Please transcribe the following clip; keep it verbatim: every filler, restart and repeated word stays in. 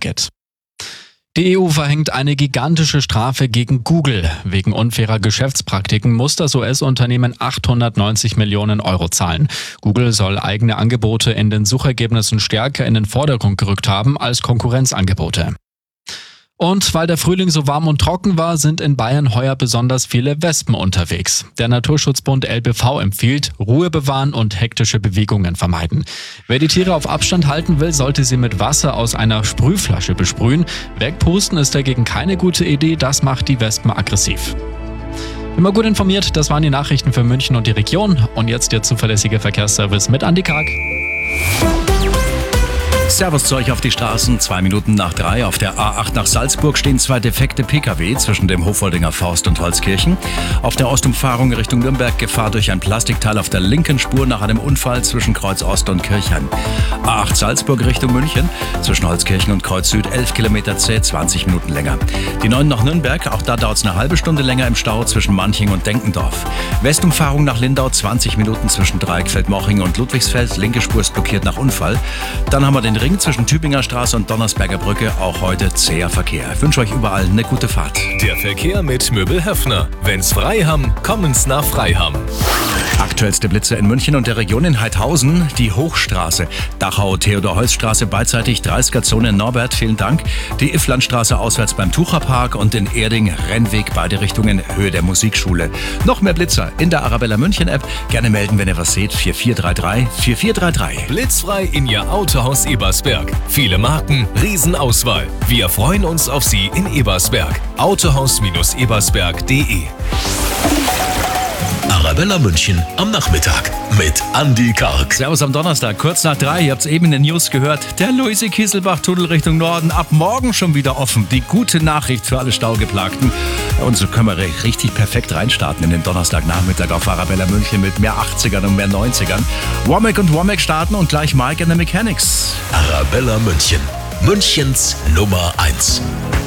Jobticket. Die E U verhängt eine gigantische Strafe gegen Google. Wegen unfairer Geschäftspraktiken muss das U S-Unternehmen achthundertneunzig Millionen Euro zahlen. Google soll eigene Angebote in den Suchergebnissen stärker in den Vordergrund gerückt haben als Konkurrenzangebote. Und weil der Frühling so warm und trocken war, sind in Bayern heuer besonders viele Wespen unterwegs. Der Naturschutzbund L B V empfiehlt, Ruhe bewahren und hektische Bewegungen vermeiden. Wer die Tiere auf Abstand halten will, sollte sie mit Wasser aus einer Sprühflasche besprühen. Wegpusten ist dagegen keine gute Idee, das macht die Wespen aggressiv. Immer gut informiert, das waren die Nachrichten für München und die Region. Und jetzt der zuverlässige Verkehrsservice mit Andi Karg. Servus zu euch auf die Straßen. Zwei Minuten nach drei. Auf der A acht nach Salzburg stehen zwei defekte Pkw zwischen dem Hofoldinger Forst und Holzkirchen. Auf der Ostumfahrung Richtung Nürnberg Gefahr durch ein Plastikteil auf der linken Spur nach einem Unfall zwischen Kreuz Ost und Kirchheim. A acht Salzburg Richtung München zwischen Holzkirchen und Kreuz Süd elf Kilometer zäh, zwanzig Minuten länger. Die neun nach Nürnberg, auch da dauert es eine halbe Stunde länger im Stau zwischen Manching und Denkendorf. Westumfahrung nach Lindau zwanzig Minuten zwischen Dreieckfeld-Moching und Ludwigsfeld. Linke Spur ist blockiert nach Unfall. Dann haben wir den Ring zwischen Tübinger Straße und Donnersberger Brücke, auch heute zäher Verkehr. Ich wünsche euch überall eine gute Fahrt. Der Verkehr mit Möbel Höffner. Wenn's frei haben, kommen's nach Freiham. Aktuellste Blitze in München und der Region in Heidhausen. Die Hochstraße, Dachau-Theodor-Heuss-Straße beidseitig, dreißiger-Zone Norbert, vielen Dank. Die Ifflandstraße auswärts beim Tucherpark und in Erding Rennweg, beide Richtungen, Höhe der Musikschule. Noch mehr Blitzer in der Arabella München App. Gerne melden, wenn ihr was seht. vier vier drei drei vier vier drei drei. Blitzfrei in Ihr Autohaus Ebersberg. Viele Marken, Riesenauswahl. Wir freuen uns auf Sie in Ebersberg. autohaus ebersberg punkt de. Arabella München am Nachmittag mit Andi Karg. Servus am Donnerstag, kurz nach drei. Ihr habt es eben in den News gehört. Der Luise-Kieselbach-Tunnel Richtung Norden ab morgen schon wieder offen. Die gute Nachricht für alle Staugeplagten. Und so können wir richtig perfekt reinstarten in den Donnerstagnachmittag auf Arabella München mit mehr achtzigern und mehr neunzigern. Womack und Womack starten und gleich Mike and the Mechanics. Arabella München, Münchens Nummer eins.